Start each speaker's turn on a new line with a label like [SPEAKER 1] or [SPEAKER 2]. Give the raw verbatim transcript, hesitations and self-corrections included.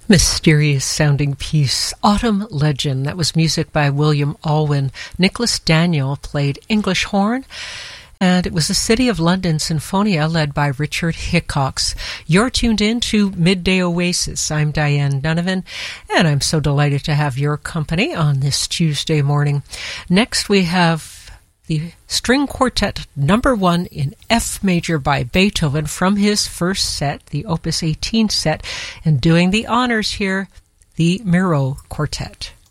[SPEAKER 1] Mysterious sounding piece, Autumn Legend. That was music by William Alwyn. Nicholas Daniel played English horn, and it was the City of London Sinfonia led by Richard Hickox. You're tuned in to Midday Oasis. I'm Diane Donovan, and I'm so delighted to have your company on this Tuesday morning. Next we have the String Quartet number one in F major by Beethoven from his first set, the Opus eighteen set, and doing the honors here, the Miro Quartet.